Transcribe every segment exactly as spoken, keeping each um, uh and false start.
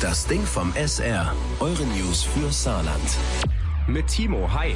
Das Ding vom S R. Eure News für Saarland. Mit Timo, hi.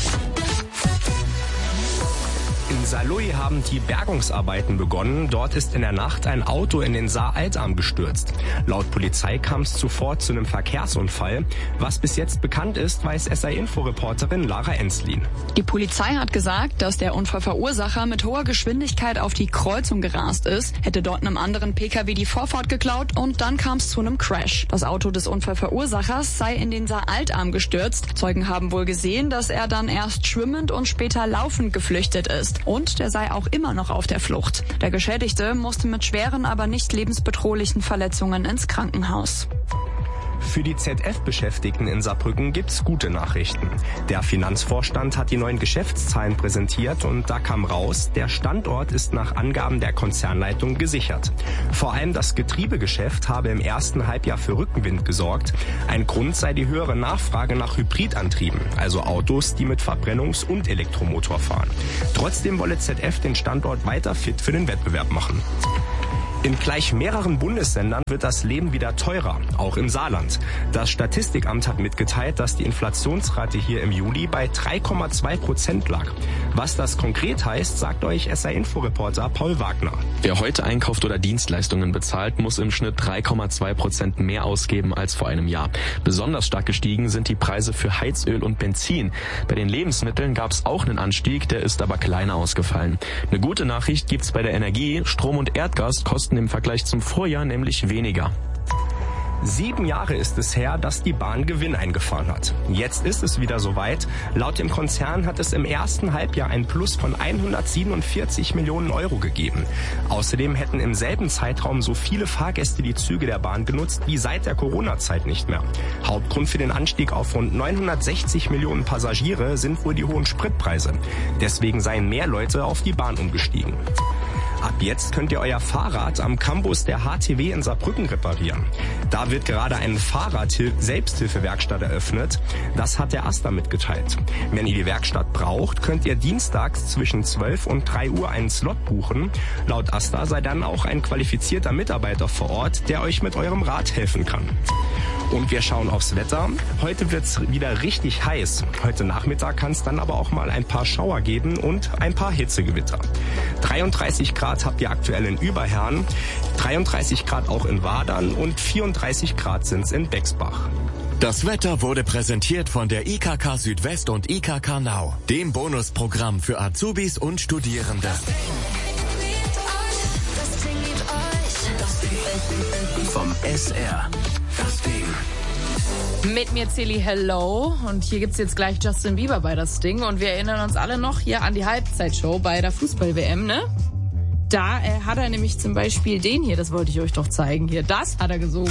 In Saarlouis haben die Bergungsarbeiten begonnen. Dort ist in der Nacht ein Auto in den Saar-Altarm gestürzt. Laut Polizei kam es zuvor zu einem Verkehrsunfall. Was bis jetzt bekannt ist, weiß S R-Info-Reporterin Lara Enslin. Die Polizei hat gesagt, dass der Unfallverursacher mit hoher Geschwindigkeit auf die Kreuzung gerast ist, hätte dort einem anderen P K W die Vorfahrt geklaut und dann kam es zu einem Crash. Das Auto des Unfallverursachers sei in den Saar-Altarm gestürzt. Zeugen haben wohl gesehen, dass er dann erst schwimmend und später laufend geflüchtet ist. Und der sei auch immer noch auf der Flucht. Der Geschädigte musste mit schweren, aber nicht lebensbedrohlichen Verletzungen ins Krankenhaus. Für die Z F-Beschäftigten in Saarbrücken gibt's gute Nachrichten. Der Finanzvorstand hat die neuen Geschäftszahlen präsentiert und da kam raus, der Standort ist nach Angaben der Konzernleitung gesichert. Vor allem das Getriebegeschäft habe im ersten Halbjahr für Rückenwind gesorgt. Ein Grund sei die höhere Nachfrage nach Hybridantrieben, also Autos, die mit Verbrennungs- und Elektromotor fahren. Trotzdem wolle Z F den Standort weiter fit für den Wettbewerb machen. In gleich mehreren Bundesländern wird das Leben wieder teurer, auch im Saarland. Das Statistikamt hat mitgeteilt, dass die Inflationsrate hier im Juli bei drei Komma zwei Prozent lag. Was das konkret heißt, sagt euch S R-Info-Reporter Paul Wagner. Wer heute einkauft oder Dienstleistungen bezahlt, muss im Schnitt drei Komma zwei Prozent mehr ausgeben als vor einem Jahr. Besonders stark gestiegen sind die Preise für Heizöl und Benzin. Bei den Lebensmitteln gab es auch einen Anstieg, der ist aber kleiner ausgefallen. Eine gute Nachricht gibt's bei der Energie. Strom und Erdgas kosten im Vergleich zum Vorjahr nämlich weniger. Sieben Jahre ist es her, dass die Bahn Gewinn eingefahren hat. Jetzt ist es wieder soweit. Laut dem Konzern hat es im ersten Halbjahr ein Plus von hundertsiebenundvierzig Millionen Euro gegeben. Außerdem hätten im selben Zeitraum so viele Fahrgäste die Züge der Bahn genutzt wie seit der Corona-Zeit nicht mehr. Hauptgrund für den Anstieg auf rund neunhundertsechzig Millionen Passagiere sind wohl die hohen Spritpreise. Deswegen seien mehr Leute auf die Bahn umgestiegen. Ab jetzt könnt ihr euer Fahrrad am Campus der H T W in Saarbrücken reparieren. Da wird gerade eine Fahrrad-Selbsthilfewerkstatt eröffnet. Das hat der AStA mitgeteilt. Wenn ihr die Werkstatt braucht, könnt ihr dienstags zwischen zwölf und drei Uhr einen Slot buchen. Laut AStA sei dann auch ein qualifizierter Mitarbeiter vor Ort, der euch mit eurem Rad helfen kann. Und wir schauen aufs Wetter. Heute wird's wieder richtig heiß. Heute Nachmittag kann es dann aber auch mal ein paar Schauer geben und ein paar Hitzegewitter. dreiunddreißig Grad habt ihr aktuell in Überherrn, dreiunddreißig Grad auch in Wadern und vierunddreißig Grad sind's in Bexbach. Das Wetter wurde präsentiert von der I K K Südwest und I K K Now, dem Bonusprogramm für Azubis und Studierende. Vom S R. Das Ding. Mit mir Silly Hello und hier gibt's jetzt gleich Justin Bieber bei das Ding und wir erinnern uns alle noch hier an die Halbzeitshow bei der Fußball-W M, ne? Da äh, hat er nämlich zum Beispiel den hier, das wollte ich euch doch zeigen hier, das hat er gesungen.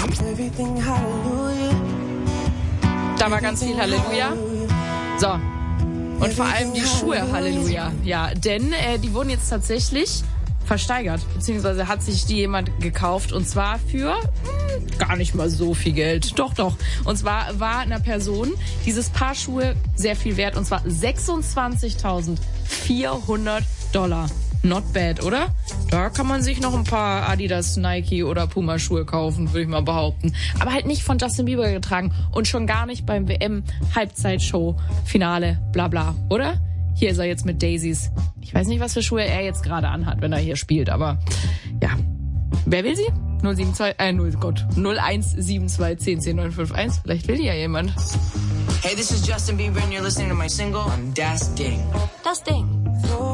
Da war ganz viel Halleluja. So, und vor allem die Schuhe Halleluja, ja, denn äh, die wurden jetzt tatsächlich versteigert, beziehungsweise hat sich die jemand gekauft und zwar für mh, gar nicht mal so viel Geld. Doch, doch. Und zwar war einer Person dieses Paar Schuhe sehr viel wert und zwar sechsundzwanzigtausendvierhundert Dollar. Not bad, oder? Da kann man sich noch ein paar Adidas, Nike oder Puma Schuhe kaufen, würde ich mal behaupten. Aber halt nicht von Justin Bieber getragen und schon gar nicht beim W M-Halbzeitshow, Finale, bla bla, oder? Hier ist er jetzt mit Daisies. Ich weiß nicht, was für Schuhe er jetzt gerade anhat, wenn er hier spielt, aber ja. Wer will sie? null sieben zwei, äh, null Gott, null eins sieben zwei eins null zehn neun fünf eins. Vielleicht will die ja jemand. Hey, this is Justin Bieber and you're listening to my single on Das Ding. Das Ding.